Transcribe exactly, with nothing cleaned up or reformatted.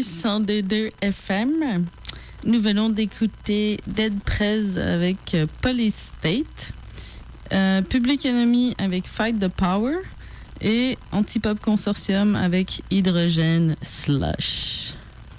cent deux F M. Nous venons d'écouter Dead Prez avec euh, Police State, euh, Public Enemy avec Fight the Power et Antipop Consortium avec Hydrogène Slush.